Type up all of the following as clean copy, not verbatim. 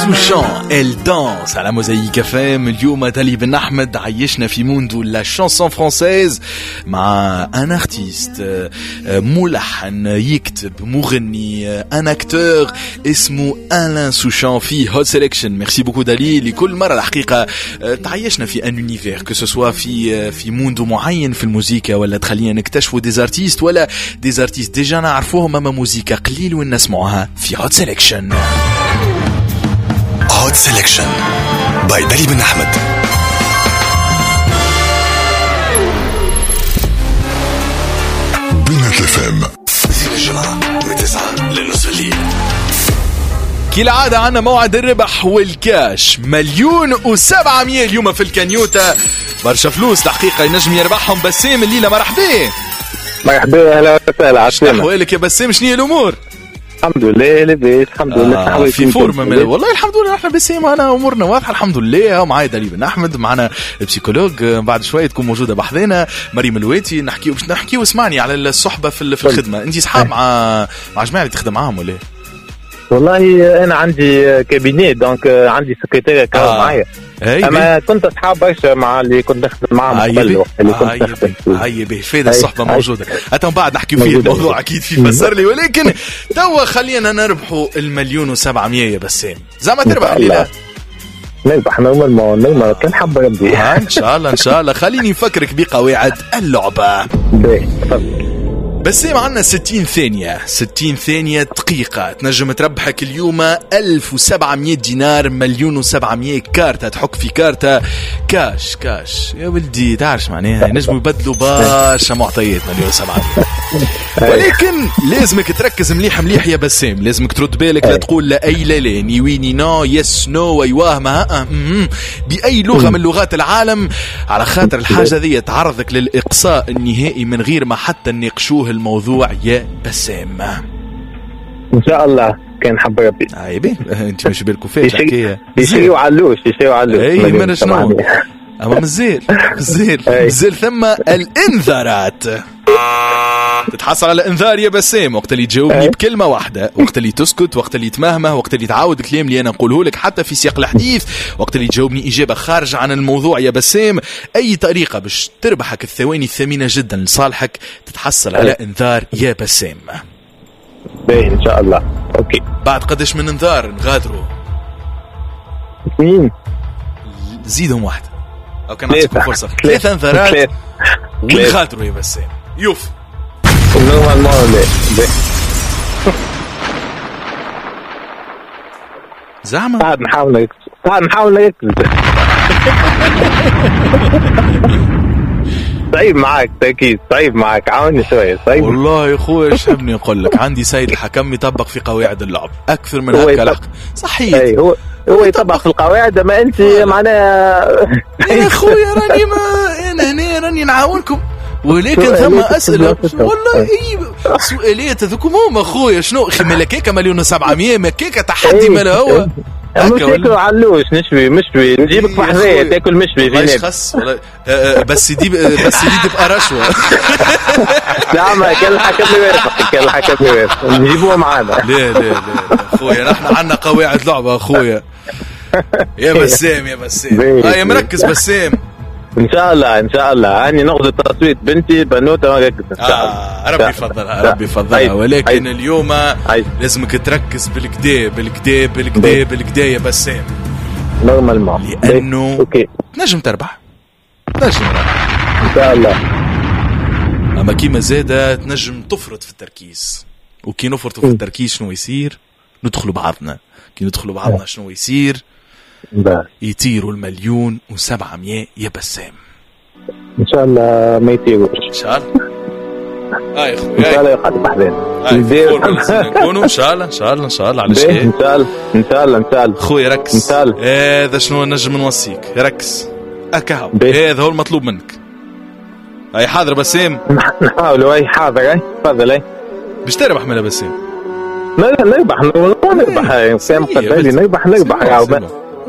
Souchon, elle danse à la Mosaïque FM. اليوم دالي بن أحمد عيشنا في موندو la chanson française مع un artiste ملحن يكتب مغني un acteur اسمه Alain Souchon في Hot Selection. Merci beaucoup دالي. لكل مرة الحقيقة تعيشنا في un univers que ce soit في موندو معين في الموسيقى ولا تخلينا نكتشفوا des artistes ولا des artistes déjà نعرفوهم أما موسيقى قليل ونسمعوها في Hot Selection. Hot Selection by دالي بن أحمد. بنات الفم زين الجمعة من 9 لنصف الليل. كالعادة عنا موعد الربح والكاش 1,700,000 اليوم في الكنيوتا. برشا فلوس الحقيقة ينجم يربحهم بسام الليلة. مرحبا. مرحبا اهلا وسهلا. احوالك يا بسام؟ شنو هي الامور؟ الحمد لله لاباس الحمد لله. في فورمه والله الحمد لله. احنا بسام انا امورنا واضحه الحمد لله. معايا دالي بن احمد معنا البسيكولوج بعد شويه تكون موجوده بحذنا مريم الواتي. نحكيو اسمعني على الصحبه في الخدمه. انت صحاب مع جماعه اللي تخدم معاهم ولا؟ والله انا عندي كابيني دونك عندي سكرتيره كاو معايا. اما كنت اصحاب برشا مع اللي كنت نخدم معاهم قبل الوقت اللي كنت نخدم. هاي به فايده الصحبه موجوده. حتى بعد نحكي فيه الموضوع اكيد في فسر لي. ولكن توا خلينا نربحوا 1,700,000 يا بسام. زعما تربح ليله نربح نورمال كان حب ربي ان شاء الله ان شاء الله. خليني نفكرك بقواعد اللعبه. بسام عنا 60 ثانية دقيقة تنجم تربحك اليوم 1,700 دينار 1,700,000 كارتة. تحك في كارتة كاش يا ولدي تعرف معناها ينجموا يبدلوا برشا معطيات 1,700,000. ولكن لازمك تركز مليح يا بسام. لازمك ترد بالك لا تقول لا اي لا نيويني نو يس نو ايوه ما باي لغة من لغات العالم على خاطر الحاجة ذي تعرضك للإقصاء النهائي من غير ما حتى نناقشوه الموضوع يا بسام. ان شاء الله كان حب ربي. عيبي انت مش بالكم فيه الحكايه يشيو علوش اي ما شنو اما مازال ثم الانذارات. تتحصل على انذار يا بسام وقت اللي تجاوبني بكلمه واحده، وقت اللي تسكت، وقت اللي تمهمه، وقت اللي تعاود الكلام اللي انا نقوله لك حتى في سياق الحديث، وقت اللي تجاوبني اجابه خارجه عن الموضوع يا بسام. اي طريقه باش تربحك الثواني الثمينه جدا لصالحك تتحصل على انذار يا بسام. باهي ان شاء الله. اوكي بعد قداش من انذار نغادروا؟ 2 زيدهم واحد او كان نعطيكم فرصه 3 انذارات ونغادروا يا بسام. يوف زعما قاعد نحاول نركز. صعيب معك تأكيد، صعيب معك، عاوني شوية. صعيب والله يا اخويا. ايش حبني اقول لك؟ عندي سيد الحكم يطبق في قواعد اللعب اكثر من هكا. صحيح هو يطبق في القواعد. ما انت معناها يا اخويا راني انا هنا راني نعاونكم. ولكن ثم أسئلة والله سؤاليات هذوكم هما أخويا. شنو أخي ملكيكا 1,700,000 مكيكا تحدي مالا هو مش تاكل علوش مشوي نجيبك محذية تاكل مشوي في خص بس دي تبقى رشوة. نعم كل حكم وارفق نجيبوها معانا. لا أخويا نحن عنا قواعد لعبة أخويا. يا بسام هاي مركز بسام. ان شاء الله اني ناخذ تصويت بنتي بنوته وركز ان شاء الله. ربي يفضلها. ولكن اليوم لازمك تركز بالكدا يا بسام نورمال لانه تنجم تربح ان شاء الله. اما كيما زاده تنجم تفرط في التركيز. وكي نفرطوا في التركيز شنو يصير؟ ندخلوا بعضنا. كي ندخلوا بعضنا شنو يصير؟ يطيروا 1,700,000 يا بسام. ان شاء الله ما يطيروش ان شاء الله. يا اخويا ان شاء الله يقعد بحذان نكونوا ان شاء الله على شيء ان شاء الله خويا ركز. هذا شنو نجم نوصيك ركز اكاو. هذا هو المطلوب منك. هاي حاضر بسام؟ نحاولوا. هاي حاضر. تفضل. باش تربح من بسام؟ نربح بسام قبالي نربح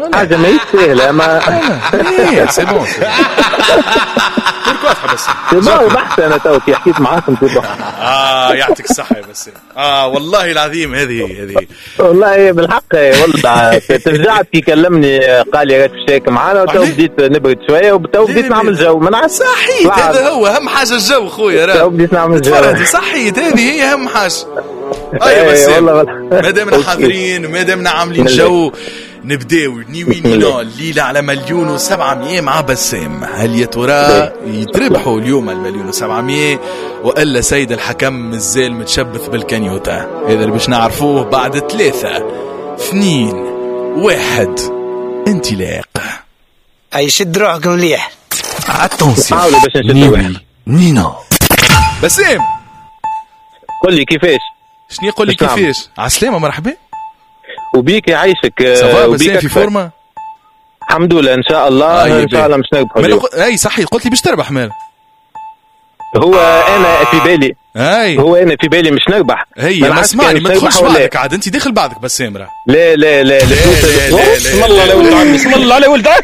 حاجه ما سهله ما سي بون pourquoi تحبس سي بحث انا تو كي حكيت معاكم كنت يعطيك الصحه يا بسام والله العظيم هذه والله بالحق والله ترجعت كي كلمني قال لي راك شايك معانا وتو بديت نبرد شويه وتو بديت نعمل جو ما نعرفش صحيت هذا هو اهم حاجه الجو خويا تو بديت نعمل جو صحيت هذه هي اهم حاجه بسام ما دامنا حاضرين وما دامنا عاملين جو نبداو نيوينينا الليلة على 1,700,000 مع بسام. هل يا ترى يتربحوا اليوم 1,700,000 وإلا سيد الحكم مازال متشبث بالكنيوتا؟ هذا اللي باش نعرفوه بعد 3 2 1 انطلاق. أي شد روحك مليح. اتونسيون حاولوا باش نشدوا نينا. بسام قل لي كيفاش؟ شنو يقول لي كيفاش؟ عالسلامة مرحبا. وبيك يعيشك وبيك في فورما الحمد لله ان شاء الله ان شاء الله مش نربحوا اي صحيح قلت لي باش تربح مال هو انا في بالي هو انا في بالي مش نربح هي ما اسمعني ما تدخلش بعدك عاد انت داخل بعدك بس سامرة لا لا لا بسم الله على ولد عمي بسم الله على ولد عمي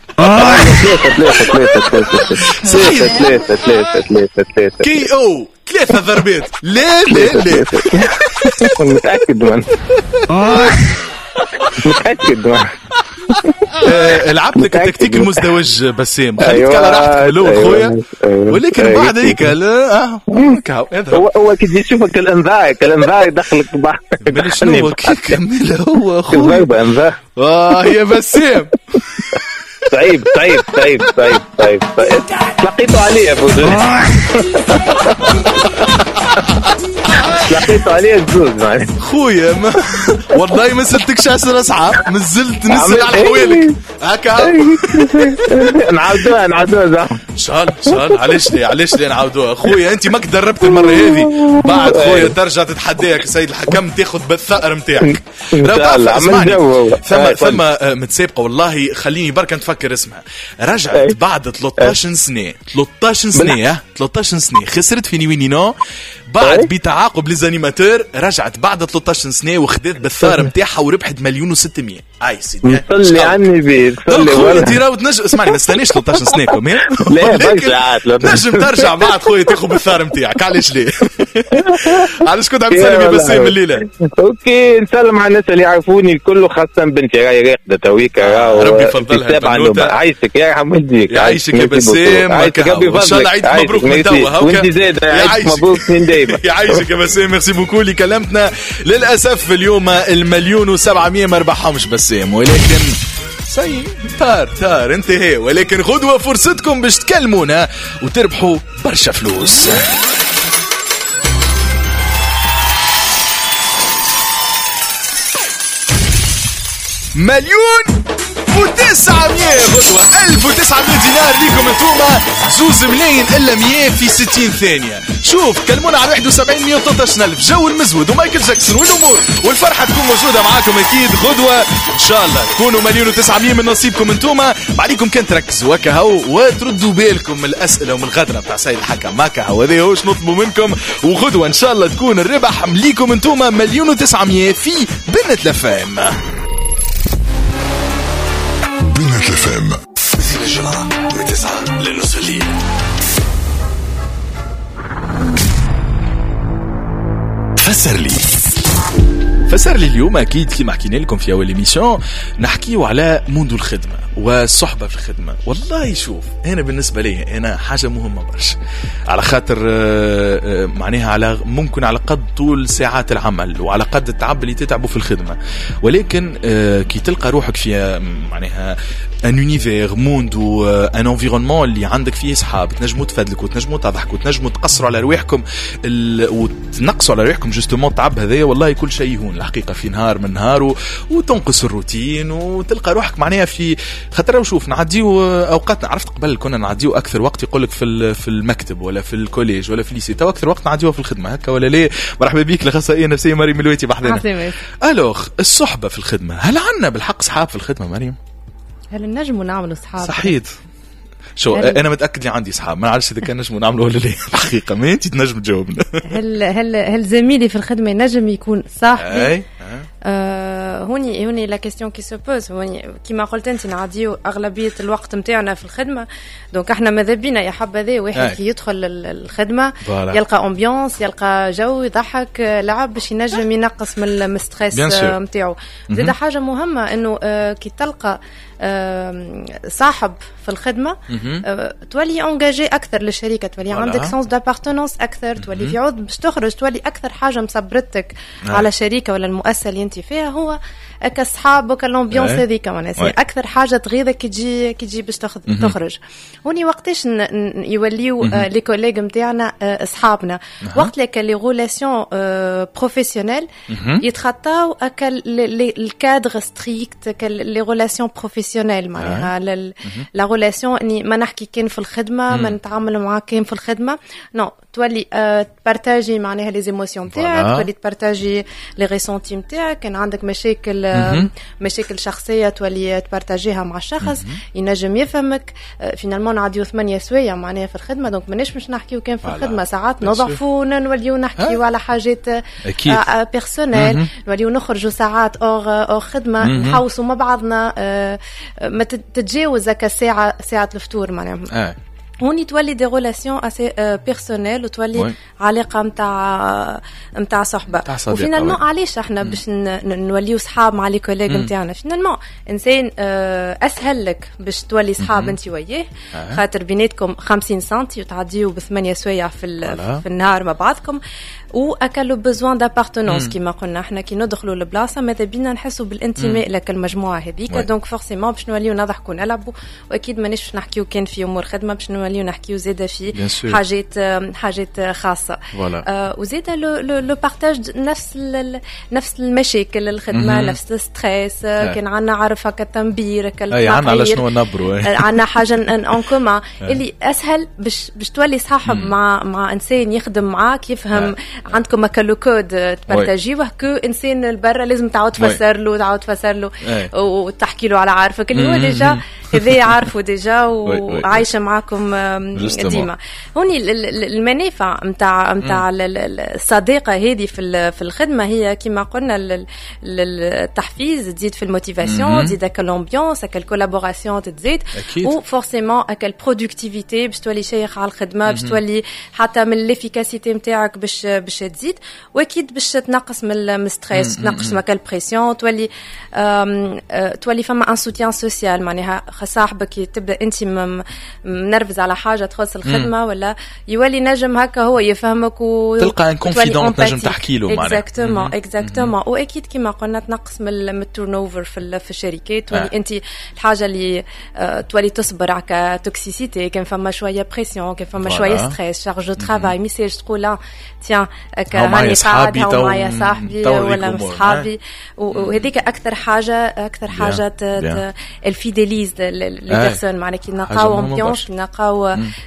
ثلاثة كي او 3 ضربات لا متأكد من متأكد من لعبت لك التكتيك المزدوج بسام خليك على راحتك بالاول خويا ولكن بعد هيك لا هو كي تجي تشوفك الانذار دخلك من شنو كمل هو خويا انذار يا بسام طيب لقيته عليه لقيته عليه الزوز خويا والله ما سلتكش 10 ساعات نزلت نسال على حوالك هكا نعاودوها شال علاش لي نعاودوها خويا انت ماك دربت المره هذه بعد خويا ترجع تتحداك السيد الحكم تاخذ بالثأر نتاعك ثم متسابقه والله خليني بركه نفكر اسمها رجعت بعد 13 سنه خسرت في نيوينينو بعد بتعاقب للزانيماتور رجعت بعد 13 سنه وخدت بالثار نتاعها وربحت 1,600,000 اي سيدي صلي عني بيه صلي انت راهو تنجم اسمعني ما استناش 13 سنه كمان لا نجم ترجع بعد خويا تاخذ بالثار نتاعك علاش ليه علاش كنت عم تسلم يا بسام الليله اوكي نسلم على الناس اللي يعرفوني الكل خاصه بنتي راهي راقده تويكا ربي يفضلها عايشك يا حمد ديك يعيشك يا بسام ان شاء الله عيد مبروك من توا وانت زاد عيد مبروك من دايما يعيشك يا بسام ميرسي بوكو اللي كلمتنا. للاسف اليوم 1,700,000 ما ربحهمش بسام ولكن سي تار انتهى ولكن خذوا فرصتكم باش تكلمونا وتربحوا برشا فلوس. مليون و900 غدوة 1,900 دينار ليكم انتوما 2,000,000 في 60 ثانية. شوف كلمونا على 71,113,000 جو المزود ومايكل جاكسون والأمور والفرحة تكون موجودة معاكم أكيد غدوة إن شاء الله تكونوا 1,900,000 من نصيبكم انتوما. بعديكم كان تركزوا وكهو وتردوا بالكم من الأسئلة ومن الغدرة بتاع سيد الحكم ما كهو هذا هوش نطلبوا منكم. وغدوة إن شاء الله تكون الربح ليكم انتوما 1,900,000 في بنت لفام. بنت لفام زين الجمعة من 9 لنصف الليل. فسر لي اليوم اكيد كيما حكينا لكم في اول ايميشن نحكيو على موندو الخدمه والصحبه في الخدمه. والله شوف انا بالنسبه لي انا حاجه مهمه برشا على خاطر معناها على ممكن على قد طول ساعات العمل وعلى قد التعب اللي تتعبوا في الخدمه ولكن كي تلقى روحك في معناها ان اونيفير موندو ان انفيرونمون اللي عندك فيه اصحاب تنجموا تفادلكوا وتنجموا تضحكوا وتنجموا تقصروا على رواحكم وتنقصوا على رواحكم جوستومون التعب هذايا والله كل شيء يهون الحقيقه في نهار من نهار وتنقص الروتين وتلقى روحك معناها في خاطر وشوف نعديو اوقاتنا عرفت قبل كنا نعديو اكثر وقت يقولك في المكتب ولا في الكوليج ولا في الليسي تو اكثر وقت نعديوه في الخدمه هكا ولا ليه. مرحبا بيك الاخصائيه النفسيه مريم الويتي بحضنا. الوغ الصحبه في الخدمه هل عندنا بالحق صحاب في الخدمه مريم؟ هل نجموا نعملوا صحاب؟ صحيت شو انا متاكد لي عندي اصحاب ما نعرفش اذا كان نجموا نعملوا ولا لا الحقيقه ما انت تنجم تجاوبنا. هل زميلي في الخدمه نجم يكون صاحبي هوني لا كيستيون كي سو بوز. هوني كيما قلت انت نعديو اغلبيه الوقت نتاعنا في الخدمه، دونك احنا ماذا بينا يا حبذا واحد كي يدخل الخدمه يلقى امبيونس، يلقى جو يضحك لعب باش ينجم ينقص من الستريس نتاعو. زيد حاجه مهمه انه كي تلقى صاحب في الخدمه تولي انجاجي اكثر للشركه، تولي عندك سونس دابارتونونس اكثر، تولي في عود باش تخرج، تولي اكثر حاجه مصبرتك على الشركه ولا المؤسسه اللي انت فيها هو كاصحاب وكالامبيونس هذيك معناتها اكثر حاجه تغيظك كي تجي باش تخرج. هوني وقتاش يوليو لي كوليغ نتاعنا اصحابنا وقت لك لي ريلاسيون بروفيسيونيل يتخطاو الكادر ستريكت لي ريلاسيون بروفيسيونيل معناها لا ريلاسيون اني ما نحكي كان في الخدمه ما نتعامل معاك كان في الخدمه نو تولي تبارتاجي معناها لي ايموسيون نتاعك، تولي تبارتاجي لي ريسونتي نتاعك، كان عندك مشاكل شخصيه تولي تبارتاجيها مع الشخص ينجم يفهمك. فينالمون نعديو 8 سوايع معناها في الخدمه، دونك ماناش باش نحكيو كان في الخدمه ساعات نضعفوا نوليو نحكيو على حاجات بيرسونيل، نوليو نخرجوا ساعات او خدمه نحوسوا مع بعضنا ما تتجاوز هكا ساعه الفطور معناها. هوني تولي دي ريلاسيون اسي بيرسونيل وتولي علاقه نتاع صحبه. وفينالمون علاش احنا باش نوليو صحاب مع لي كوليغ نتاعنا؟ فينالمون انسان اسهل لك باش تولي صحاب انت وياه، خاطر بيناتكم 50 سنتي وتعديو ب8 سوايع في النهار مع بعضكم، واكلوا بزوان دابارتونونس كيما قلنا احنا كي ندخلوا لبلاصه ماذا بينا نحسوا بالانتماء لك المجموعه هذيك. دونك فورسيمون باش نوليو نضحكوا نلعبوا، واكيد مانيش باش نحكيو كان في امور خدمه، باش نوليو نحكيو زاده في حاجات خاصه. وزاده لو بارتاج نفس المشاكل الخدمه، نفس الستريس، كان عندنا عارف هكا تنبير عندنا على شنو نبرو عندنا حاجه ان كوما اللي اسهل باش تولي صاحب مع انسان يخدم معاك يفهم عندكم هكا كود تبارتاجيوه كو انسان البرا لازم تعاود تفسر له وتحكي له على عارفك اللي هو ديجا هذا عارفه ديجا وعايشه معاكم ديما. هوني المنافع نتاع الصداقه هذه في الخدمه هي كما قلنا التحفيز تزيد في الموتيفاسيون، تزيد هكا الامبيونس هكا الكولابوراسيون تزيد، وفورسيمون هكا البرودكتيفيتي باش تولي شيخ على الخدمه، باش تولي حتى من ليفيكاسيتي نتاعك باش تزيد، واكيد باش تنقص من الستريس، تنقص من البريسيون، تولي فما ان سوتيان سوسيال معناها صاحبك تبدا انت منرفز على حاجه تخص الخدمه ولا يولي نجم هكا هو يفهمك تلقى ان كونفيدون تنجم تحكي له معناها اكزاكتومون. واكيد كما قلنا تنقص من التورن اوفر في الشركات، تولي انت الحاجه اللي تولي تصبر على توكسيسيتي، كان فما شويه بريسيون، كان فما شويه ستريس، شارج دو ترافاي، ميساج تقول لا تيان هاني قاعد هاو معايا صاحبي ولا صحابي، وهذيك اكثر حاجه الفيديليز لي بيرسون معناها كي نلقاو امبيونس، نلقاو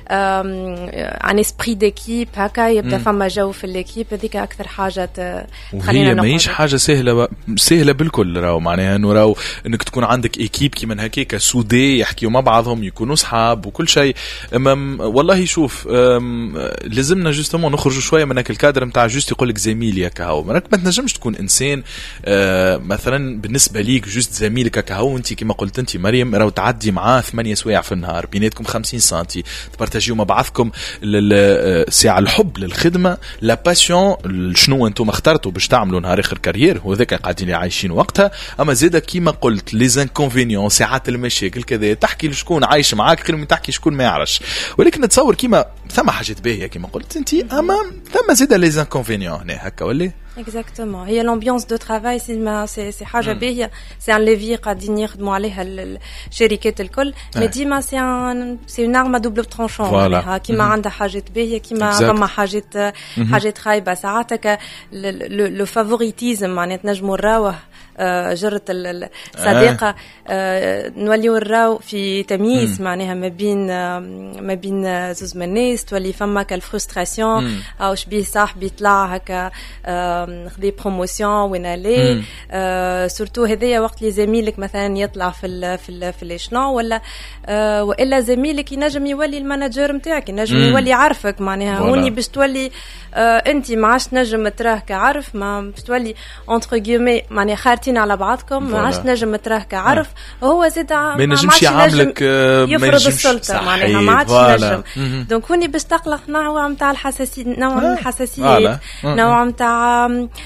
ان اسبري ديكيب هكا يبدا فما جو في ليكيب، هذيك اكثر حاجه تخلينا نقعد. ماهيش حاجه سهله بالكل، راهو معناها انه انك تكون عندك ايكيب كيما هكاك سودي يحكيوا مع بعضهم يكونوا صحاب وكل شيء. والله شوف لازمنا جوستومون نخرجوا شويه من الكادر نتاع جوست يقول لك زميلي هكا، ما تنجمش تكون انسان مثلا بالنسبه ليك جوست زميلك هكا، وانت كما قلت انت مريم راهو تعدي معاه 8 سوايع في النهار، بيناتكم 50 سنتي، تبارتاجيو مع بعضكم ساعه الحب للخدمه، لا باسيون شنو انتم اخترتوا باش تعملوا نهار اخر كارير، وهذاك قاعدين عايشين وقتها. اما زيدا كيما قلت لي زانكونفينيون ساعات المشاكل كذا تحكي لشكون عايش معاك غير من تحكي شكون ما يعرفش، ولكن نتصور كيما ثم حاجات باهيه كيما قلت انت، اما ثم زيدا لي زانكونفينيون هنا هكا ولا اكزاكتومون. هي لامبيونس دو ترافاي سي حاجه باهيه، سي ان ليفي قاعدين يخدموا عليها الشركات الكل، مي ديما سي اون ارم دوبل ترونشون معناها كيما عندها حاجات باهيه كيما فما حاجات خايبه. ساعات لو فافوريتيزم معناتها نجموا نراوه جرة الصديقة نوليو نراو في تمييز معناها ما بين زوز من الناس، تولي فما كالفرستراسيون او شبيه صاحبي طلع هكا خذي بروموسيون وين الي سورتو هذايا وقت لي زميلك مثلا يطلع في ليشنو والا زميلك ينجم يولي المانجر نتاعك، ينجم يولي يعرفك معناها هوني باش تولي انت ما عادش نجم تراه كعرف، ما باش تولي اونتر غيومي معناها خارتين متعرفين على بعضكم ما عادش نجم تراه كعرف وهو زاد ما نجمش يعاملك يفرض السلطة معناها ما عادش نجم. دونك هوني باش تخلق نوع نتاع الحساسية نوع من الحساسيات نوع نتاع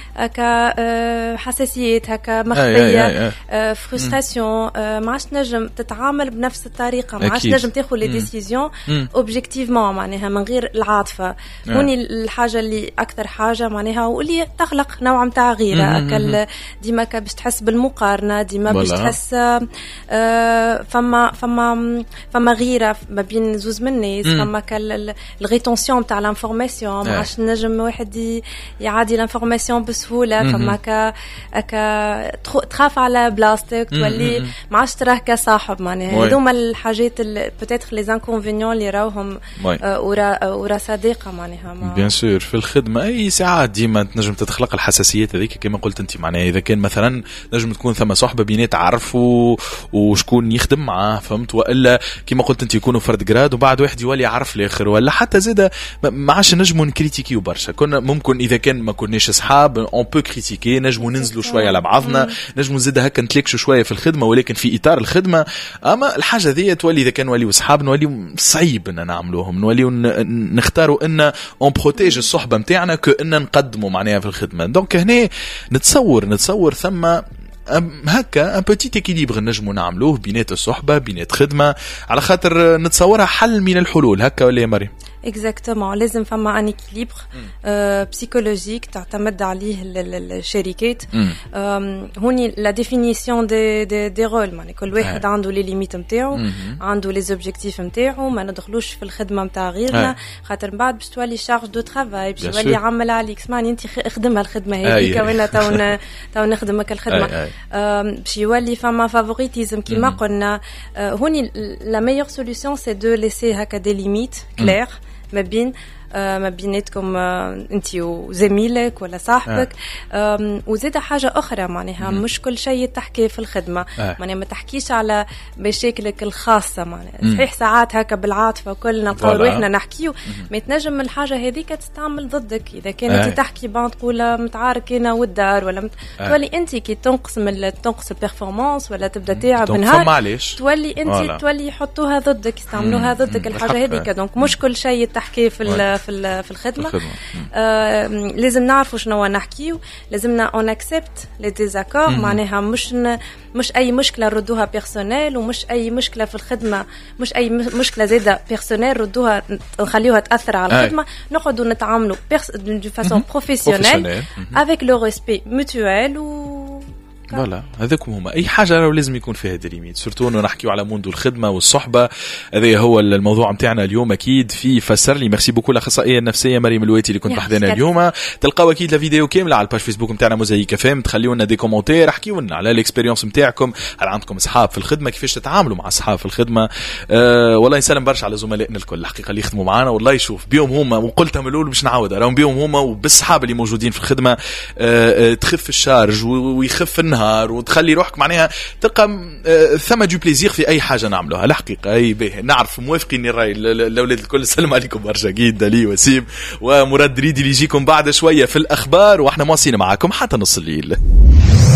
حساسيات هكا مخفية فرستراسيون ما عادش نجم تتعامل بنفس الطريقة ما عادش نجم تاخذ لي ديسيزيون اوبجيكتيفمون معناها من غير العاطفة. هوني الحاجة اللي أكثر حاجة معناها واللي تخلق نوع نتاع غيرة أكل ديما باش تحس بالمقارنة ديما باش تحس فما غيرة ما بين زوز من الناس فما الريتونسيون نتاع لانفورماسيون ما عادش نجم واحد يعادي لانفورماسيون بسهولة فما تخاف على بلاستيك تولي ما عادش تراه كصاحب معناها هذوما الحاجات بوتيتر لي انكونفينيون اللي راوهم ورا صديقة معناها بيان سور في الخدمة أي ساعات ديما تنجم تتخلق الحساسيات هذيك كما قلت أنت معناها إذا كان مثلا نجم تكون ثم صحبة بينات عرفوا وشكون يخدم معاه فهمت وإلا كما قلت أنت يكونوا فرد جراد وبعد واحد يولي يعرف الآخر ولا حتى زيدا ما عادش نجموا نكريتيكيو برشا كنا ممكن إذا كان ما كناش أصحاب أون بو كريتيكي نجموا ننزلوا شوية على بعضنا نجموا زيدا هكا نتلكشوا شوية في الخدمة ولكن في إطار الخدمة أما الحاجة ذي تولي إذا كان ولي وصحاب نولي صعيب أن نعملوهم نولي نختاروا أن on protège الصحبة متاعنا كأن نقدموا معناها في الخدمة دونك هنا نتصور ثم هكا ان بوتيت اكيليبر نجموا نعملوه بينات الصحبة بينات خدمة على خاطر نتصورها حل من الحلول هكا ولا يا مريم اكزاكتومون لازم فما ان اكيليبر بسيكولوجيك تعتمد عليه الشركات هوني لا ديفينيسيون دي رول معناها كل واحد عنده لي ليميت نتاعو عنده لي زوبجيكتيف نتاعو ما ندخلوش في الخدمه نتاع غيرنا خاطر من بعد باش تولي شارج دو ترافاي باش يولي يعمل عليك اسمعني انت خدمها الخدمه هذيك وانا تو نخدمك الخدمه باش يولي فما فافوريتيزم كيما قلنا هوني لا ميور سوليوشن سي دو ليسي هكا دي ليميت كلير ما بيناتكم انت وزميلك ولا صاحبك وزيد حاجة أخرى معناها مش كل شيء تحكي في الخدمة معناها ما تحكيش على مشاكلك الخاصة معناها صحيح ساعات هكا بالعاطفة وكلنا نقول روحنا نحكيو ما تنجم الحاجة هذيك تستعمل ضدك إذا كانت تحكي بعض تقول متعارك هنا والدار ولا تولي أنت كي تنقص البرفورمانس ولا تبدأ تعب نهار تولي أنت تولي يحطوها ضدك يستعملوها ضدك الحاجة هذيك دونك مش كل شيء تحكي في الخدمة لازم نعرفوا شنو نحكيو لازمنا اون اكسبت لي ديزاكور معناها مش اي مشكله نردوها بيرسونيل ومش اي مشكله في الخدمه مش اي مشكله زاده بيرسونيل ردوها نخليوها تاثر على الخدمه نقعدوا نتعاملوا دو فاسون بروفيسيونيل افيك لو ريسبي ميوتوال فوالا هذاكم هما اي حاجه راهو لازم يكون فيها ديليميت سورتو انه نحكيو على موندو الخدمه والصحبه هذا هو الموضوع نتاعنا اليوم اكيد في فسر لي ميرسي بوكو الاخصائيه النفسيه مريم الواتي اللي كنت بحذنا اليوم تلقاو اكيد الفيديو كامله على الباج فيسبوك نتاعنا موزايك اف ام تخليوا لنا دي كومونتير احكيوا لنا على الاكسبيريونس نتاعكم هل عندكم اصحاب في الخدمه كيفاش تتعاملوا مع اصحاب في الخدمه والله يسلم برشا على زملائنا الكل الحقيقه اللي يخدموا معنا والله يشوف بيهم هما وقلتها من الاول باش نعاود راهم بيهم هما وبالصحاب اللي موجودين في الخدمه تخف الشارج ويخف النهار وتخلي روحك معناها تلقى ثم دو بليزير في اي حاجه نعملوها الحقيقه اي به نعرف موافقين الراي الاولاد الكل السلام عليكم برشا جيد دالي وسيم ومراد ريدي اللي يجيكم بعد شويه في الاخبار واحنا مواصلين معاكم حتى نص الليل.